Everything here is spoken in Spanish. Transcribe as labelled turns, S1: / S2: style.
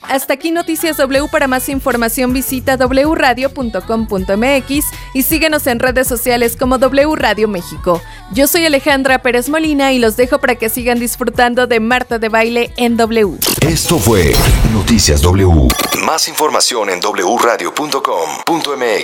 S1: Hasta aquí Noticias W. Para más información visita wradio.com.mx y síguenos en redes sociales como W Radio México. Yo soy Alejandra Pérez Molina y los dejo para que sigan disfrutando de Marta de Baile en W.
S2: Esto fue Noticias W. Más información en wradio.com.mx.